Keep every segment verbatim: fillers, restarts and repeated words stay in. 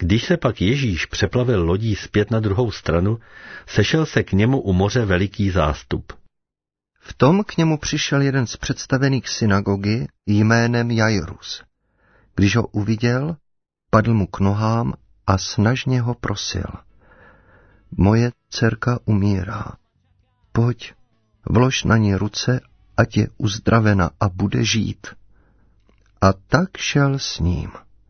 Když se pak Ježíš přeplavil lodí zpět na druhou stranu, sešel se k němu u moře veliký zástup. V tom k němu přišel jeden z představených synagogy jménem Jairus. Když ho uviděl, padl mu k nohám a snažně ho prosil. Moje dcerka umírá. Pojď, vlož na ní ruce, ať je uzdravena a bude žít. A tak šel s ním.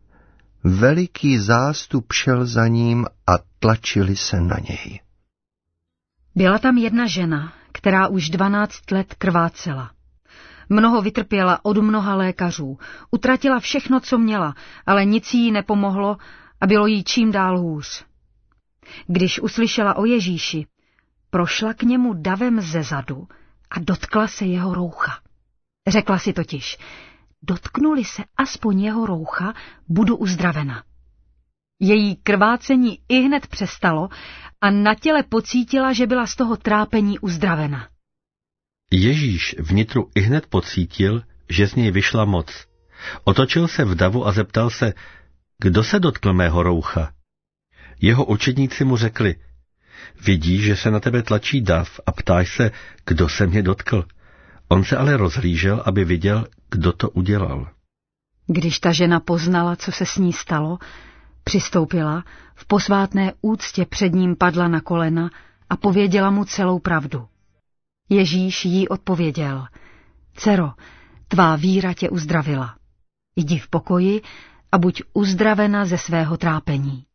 Veliký zástup šel za ním a tlačili se na něj. Byla tam jedna žena, která už dvanáct let krvácela. Mnoho vytrpěla od mnoha lékařů, utratila všechno, co měla, ale nic jí nepomohlo a bylo jí čím dál hůř. Když uslyšela o Ježíši, prošla k němu davem zezadu a dotkla se jeho roucha. Řekla si totiž, dotknuli se aspoň jeho roucha, budu uzdravena. Její krvácení ihned přestalo a na těle pocítila, že byla z toho trápení uzdravena. Ježíš vnitru ihned pocítil, že z něj vyšla moc. Otočil se v davu a zeptal se, kdo se dotkl mého roucha? Jeho učedníci mu řekli, vidíš, že se na tebe tlačí dav a ptáš se, kdo se mě dotkl. On se ale rozhlížel, aby viděl, kdo to udělal. Když ta žena poznala, co se s ní stalo, přistoupila, v posvátné úctě před ním padla na kolena a pověděla mu celou pravdu. Ježíš jí odpověděl, dcero, tvá víra tě uzdravila. Jdi v pokoji a buď uzdravena ze svého trápení.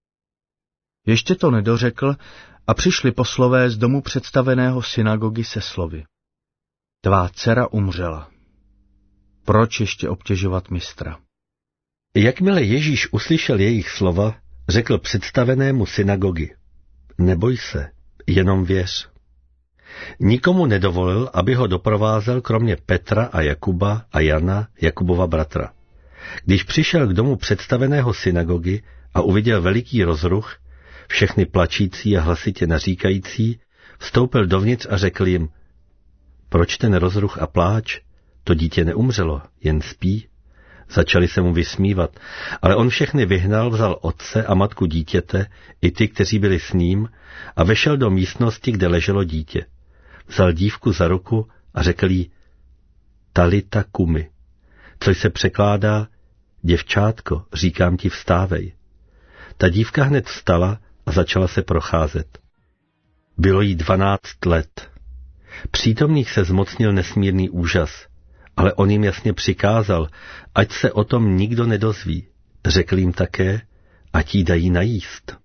Ještě to nedořekl a přišli poslové z domu představeného synagogy se slovy. Tvá dcera umřela. Proč ještě obtěžovat mistra? Jakmile Ježíš uslyšel jejich slova, řekl představenému synagogy, neboj se, jenom věř. Nikomu nedovolil, aby ho doprovázel kromě Petra a Jakuba a Jana, Jakubova bratra. Když přišel k domu představeného synagogy a uviděl veliký rozruch, všechny plačící a hlasitě naříkající, vstoupil dovnitř a řekl jim, proč ten rozruch a pláč? To dítě neumřelo, jen spí. Začali se mu vysmívat, ale on všechny vyhnal, vzal otce a matku dítěte, i ty, kteří byli s ním, a vešel do místnosti, kde leželo dítě. Vzal dívku za ruku a řekl jí, talita kumi, což se překládá, děvčátko, říkám ti, vstávej. Ta dívka hned vstala a začala se procházet. Bylo jí dvanáct let. Přítomných se zmocnil nesmírný úžas, ale on jim jasně přikázal, ať se o tom nikdo nedozví. Řekl jim také, ať jí dají najíst.